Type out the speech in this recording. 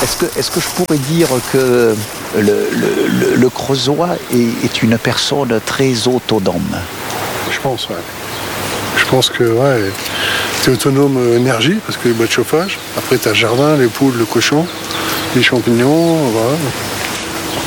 Est-ce que je pourrais dire que le Creusois est une personne très autonome? Je pense, ouais. Je pense que, ouais, t'es autonome énergie, parce que les boîtes de chauffage. Après, t'as le jardin, les poules, le cochon, les champignons, voilà.